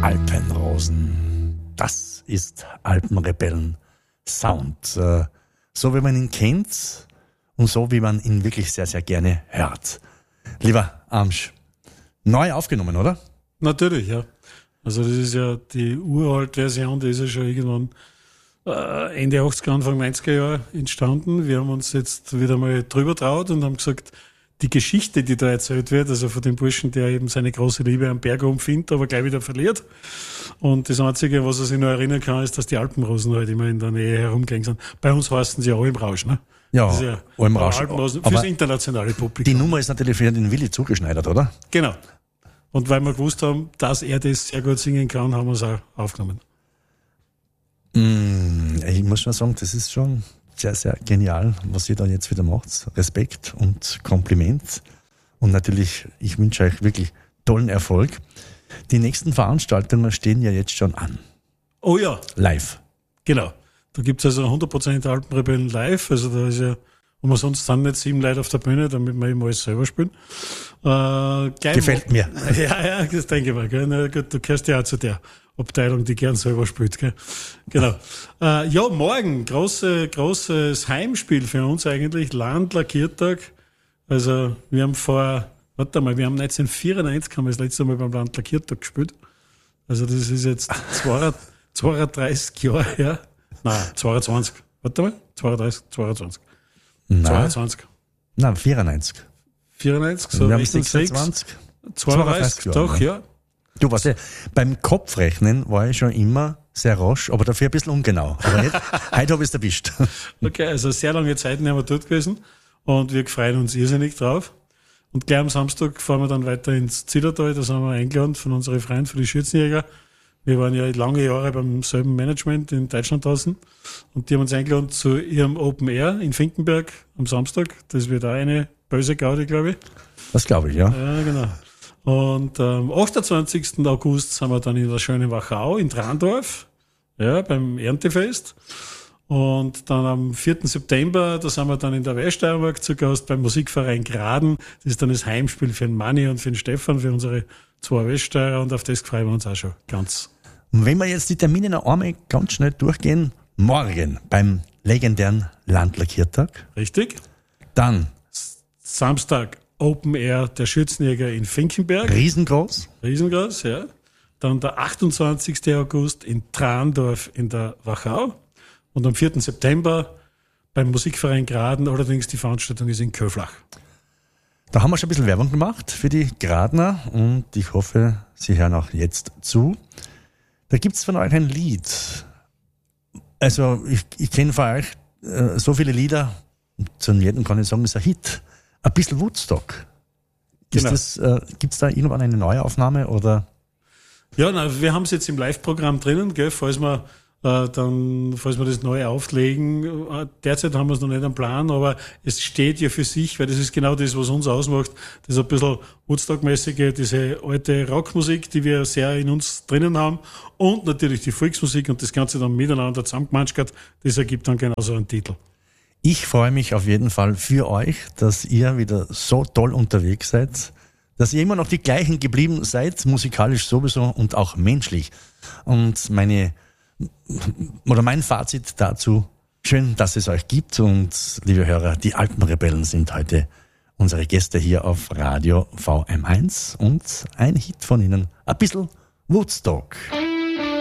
Alpenrosen. Das ist Alpenrebellen Sound. So wie man ihn kennt und so wie man ihn wirklich sehr, sehr gerne hört. Lieber Amsch, neu aufgenommen, oder? Natürlich, ja. Also das ist ja die uralte Version, die ist ja schon irgendwann Ende 80er, Anfang 90er Jahre entstanden. Wir haben uns jetzt wieder mal drüber traut und haben gesagt, die Geschichte, die da erzählt wird, also von dem Burschen, der eben seine große Liebe am Berg oben findet, aber gleich wieder verliert. Und das Einzige, was er sich noch erinnern kann, ist, dass die Alpenrosen halt immer in der Nähe herumgegangen sind. Bei uns heißen sie ja Alm Rausch, ne? Ja, Alm Rausch. Alpenrosen fürs internationale Publikum. Die Nummer ist natürlich für den Willi zugeschneidert, oder? Genau. Und weil wir gewusst haben, dass er das sehr gut singen kann, haben wir es auch aufgenommen. Ich muss schon sagen, das ist schon sehr, sehr genial, was ihr da jetzt wieder macht. Respekt und Kompliment. Und natürlich, ich wünsche euch wirklich tollen Erfolg. Die nächsten Veranstaltungen stehen ja jetzt schon an. Oh ja. Live. Genau. Da gibt's also 100% Alpenrebellen live. Also da ist ja, und sonst sind nicht 7 Leute auf der Bühne, damit wir eben alles selber spielen. Gefällt mir. Ja, das denke ich mal. Gell? Na gut, du gehörst ja auch zu der Abteilung, die gern selber spielt. Gell? Genau. Ja, morgen großes Heimspiel für uns eigentlich, Landler-Kirtag. Also wir haben wir haben 1994 haben wir das letzte Mal beim Landler-Kirtag gespielt. Also das ist jetzt 32 Jahre her. Nein, 22. 22. Nein. 22. Nein, 94. 94, so wir haben Richtung 26. 32, doch, ja. Du weißt ja, beim Kopfrechnen war ich schon immer sehr rasch, aber dafür ein bisschen ungenau. Aber nicht, heute habe ich es erwischt. Okay, also sehr lange Zeiten haben wir dort gewesen und wir freuen uns irrsinnig drauf. Und gleich am Samstag fahren wir dann weiter ins Zillertal, da sind wir eingeladen von unseren Freunden für die Schürzenjäger. Wir waren ja lange Jahre beim selben Management in Deutschland draußen und die haben uns eingeladen zu ihrem Open Air in Finkenberg am Samstag. Das wird auch eine böse Gaudi, glaube ich. Das glaube ich, ja. Ja, genau. Und am 28. August sind wir dann in der schönen Wachau in Trandorf, ja, beim Erntefest. Und dann am 4. September, da sind wir dann in der Weststeiermark zu Gast beim Musikverein Graden. Das ist dann das Heimspiel für den Manni und für den Stefan, für unsere 2 Weststeirer und auf das freuen wir uns auch schon ganz. Und wenn wir jetzt die Termine noch einmal ganz schnell durchgehen, morgen beim legendären Landler-Kirtag. Richtig. Dann Samstag Open Air der Schürzenjäger in Finkenberg. Riesengroß, ja. Dann der 28. August in Trandorf in der Wachau. Und am 4. September beim Musikverein Graden, allerdings die Veranstaltung ist in Köflach. Da haben wir schon ein bisschen Werbung gemacht für die Gradner und ich hoffe, Sie hören auch jetzt zu. Da gibt's von euch ein Lied. Also ich kenne von euch so viele Lieder, zu jedem kann ich sagen, ist ein Hit. Ein bisschen Woodstock. Genau. Gibt's da irgendwann eine Neuaufnahme oder? Ja, wir haben es jetzt im Live-Programm drinnen, gell, falls wir das neu auflegen. Derzeit haben wir es noch nicht am Plan, aber es steht ja für sich, weil das ist genau das, was uns ausmacht. Das ist ein bisschen Woodstock-mäßige, diese alte Rockmusik, die wir sehr in uns drinnen haben und natürlich die Volksmusik und das Ganze dann miteinander zusammengemanschert. Das ergibt dann genauso einen Titel. Ich freue mich auf jeden Fall für euch, dass ihr wieder so toll unterwegs seid, dass ihr immer noch die gleichen geblieben seid, musikalisch sowieso und auch menschlich. Und mein Fazit dazu, schön, dass es euch gibt und liebe Hörer, die Alpenrebellen sind heute unsere Gäste hier auf Radio VM1 und ein Hit von ihnen, ein bisschen Woodstock.